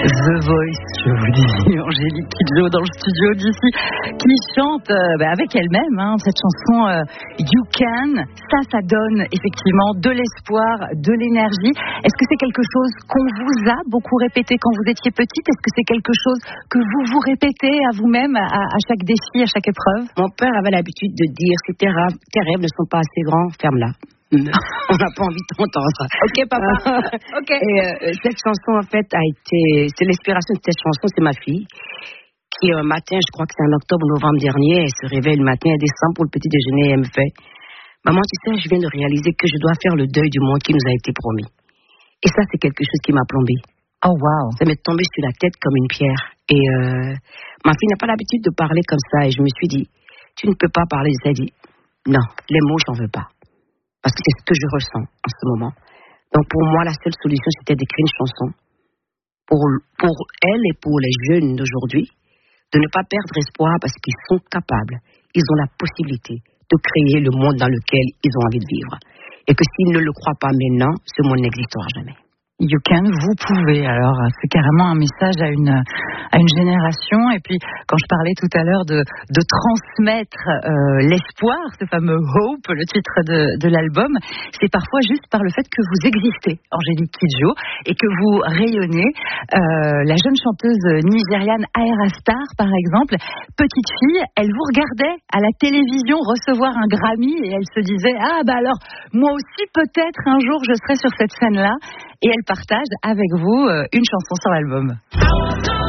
The Voice, je vous dis, Angélique Kidjo dans le studio d'ici, qui chante avec elle-même cette chanson You Can. Ça donne effectivement de l'espoir, de l'énergie. Est-ce que c'est quelque chose qu'on vous a beaucoup répété quand vous étiez petite? Est-ce que c'est quelque chose que vous vous répétez à vous-même à chaque défi, à chaque épreuve? Mon père avait l'habitude de dire si tes rêves ne sont pas assez grands, ferme-la. On n'a pas envie d'entendre ça. Ok, papa. Ok. Et cette chanson, en fait, c'est l'inspiration de cette chanson, c'est ma fille, qui un matin, je crois que c'est en octobre ou novembre dernier, elle se réveille le matin, elle descend pour le petit déjeuner et elle me fait: maman, tu sais, je viens de réaliser que je dois faire le deuil du monde qui nous a été promis. Et ça, c'est quelque chose qui m'a plombée. Oh, wow. Ça m'est tombé sur la tête comme une pierre. Et ma fille n'a pas l'habitude de parler comme ça. Et je me suis dit, tu ne peux pas parler. Elle dit, non, les mots, j'en veux pas. Parce que c'est ce que je ressens en ce moment. Donc pour moi, la seule solution, c'était d'écrire une chanson pour elle et pour les jeunes d'aujourd'hui, de ne pas perdre espoir parce qu'ils sont capables, ils ont la possibilité de créer le monde dans lequel ils ont envie de vivre. Et que s'ils ne le croient pas maintenant, ce monde n'existera jamais. You can, vous pouvez. Alors, c'est carrément un message à une génération. Et puis, quand je parlais tout à l'heure de transmettre l'espoir, ce fameux hope, le titre de l'album, c'est parfois juste par le fait que vous existez, Angélique Kidjo, et que vous rayonnez. La jeune chanteuse nigériane Ayra Starr, par exemple, petite fille, elle vous regardait à la télévision recevoir un Grammy et elle se disait, alors, moi aussi, peut-être un jour, je serai sur cette scène-là. Et elle partage avec vous une chanson sur l'album.